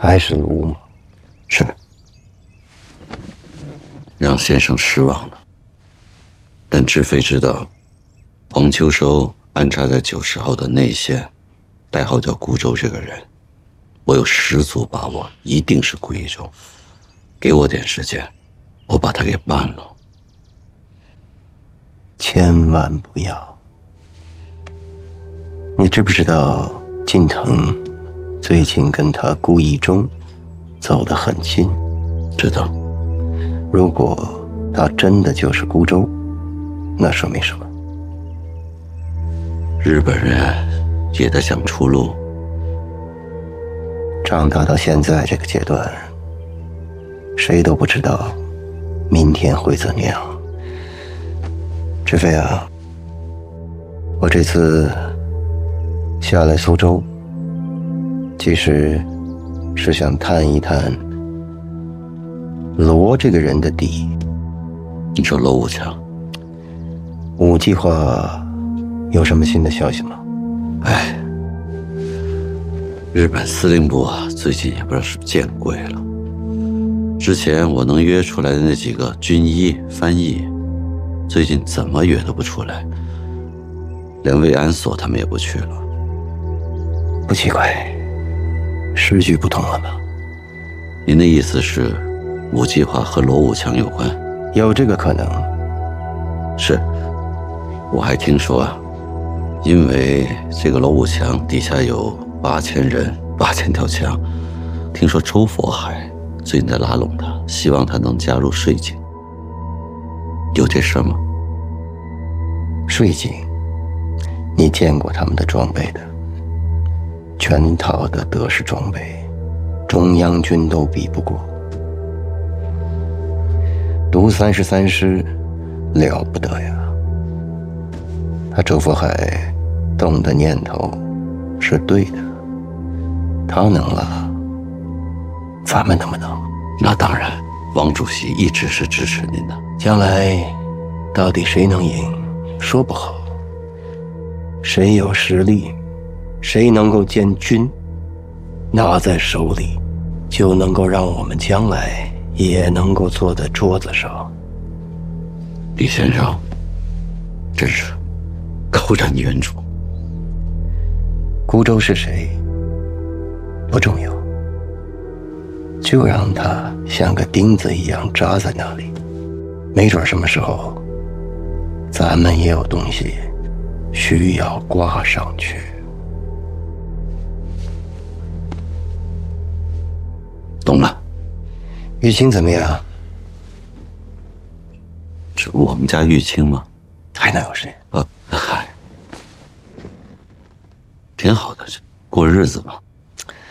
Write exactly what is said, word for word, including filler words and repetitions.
还是卢吗？ 是。让先生失望了。但知非知道，黄秋收安插在九十号的内线，代号叫孤舟这个人，我有十足把握，一定是顾一舟。给我点时间，我把他给办了。 千万不要！你知不知道近藤最近跟他顾一舟走得很近？ 知道。 如果他真的就是孤舟，那说明什么？ 日本人也在想出路。 长大到现在这个阶段，谁都不知道明天会怎样。志飞啊，我这次下来苏州，其实是想探一探罗这个人的底。 你说罗武强？ 五计划有什么新的消息吗？ 哎，日本司令部啊，最近也不知道是不是见鬼了。之前我能约出来的那几个军医、翻译，最近怎么约都不出来，连慰安所他们也不去了。 不奇怪，时局不同了吧？ 您的意思是，五计划和罗武强有关？ 有这个可能。 是。我还听说啊，因为这个罗武强底下有八千人、八千条枪，听说周佛海最近在拉拢他，希望他能加入税警。有这事吗？ 税警，你见过他们的装备的，全套的德式装备，中央军都比不过。独三十三师了不得呀！他周佛海动的念头是对的，他能了，咱们能不能？ 那当然，王主席一直是支持您的。 将来到底谁能赢，说不好。谁有实力，谁能够建军，拿在手里，就能够让我们将来也能够坐在桌子上。 李先生，真是高瞻远瞩。 孤舟是谁不重要，就让他像个钉子一样扎在那里，没准什么时候咱们也有东西需要挂上去。 懂了。 玉清怎么样？ 是我们家玉清吗？ 还能有谁？ 呃，嗨，挺好的，过日子嘛。